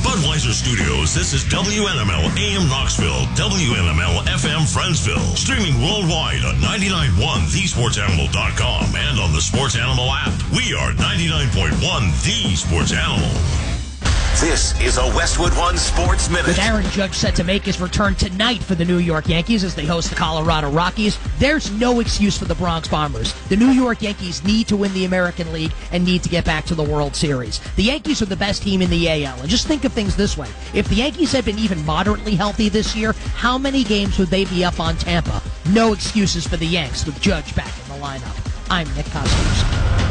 Budweiser Studios, this is WNML AM Knoxville, WNML FM Friendsville. Streaming worldwide on 99.1 thesportsanimal.com and on the Sports Animal app. We are 99.1 The Sports Animal. This is a Westwood One Sports Minute. With Aaron Judge set to make his return tonight for the New York Yankees as they host the Colorado Rockies, there's no excuse for the Bronx Bombers. The New York Yankees need to win the American League and need to get back to the World Series. The Yankees are the best team in the AL. And just think of things this way. If the Yankees had been even moderately healthy this year, how many games would they be up on Tampa? No excuses for the Yanks with Judge back in the lineup. I'm Nick Costos.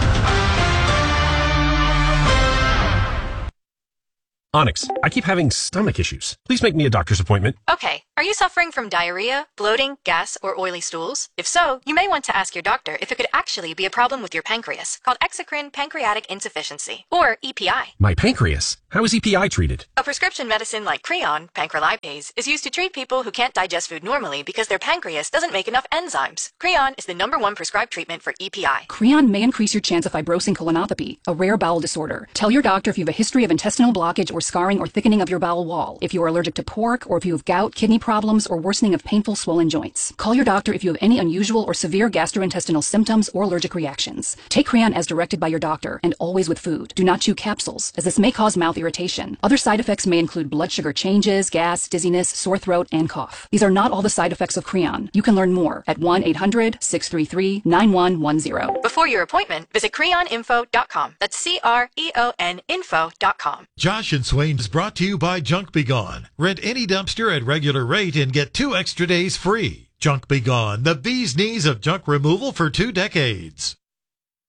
Onyx, I keep having stomach issues. Please make me a doctor's appointment. Okay, are you suffering from diarrhea, bloating, gas, or oily stools? If so, you may want to ask your doctor if it could actually be a problem with your pancreas, called exocrine pancreatic insufficiency, or EPI. My pancreas? How is EPI treated? A prescription medicine like Creon, pancrelipase, is used to treat people who can't digest food normally because their pancreas doesn't make enough enzymes. Creon is the #1 prescribed treatment for EPI. Creon may increase your chance of fibrosing colonopathy, a rare bowel disorder. Tell your doctor if you have a history of intestinal blockage or scarring or thickening of your bowel wall, if you are allergic to pork, or if you have gout, kidney problems, or worsening of painful swollen joints. Call your doctor if you have any unusual or severe gastrointestinal symptoms or allergic reactions. Take Creon as directed by your doctor, and always with food. Do not chew capsules, as this may cause mouth irritation. Other side effects may include blood sugar changes, gas, dizziness, sore throat, and cough. These are not all the side effects of Creon. You can learn more at 1-800-633-9110. Before your appointment, visit creoninfo.com. That's CREON info.com. Josh and Swain is brought to you by Junk Be Gone. Rent any dumpster at regular rate and get 2 extra days free. Junk Be Gone, the bee's knees of junk removal for 2 decades.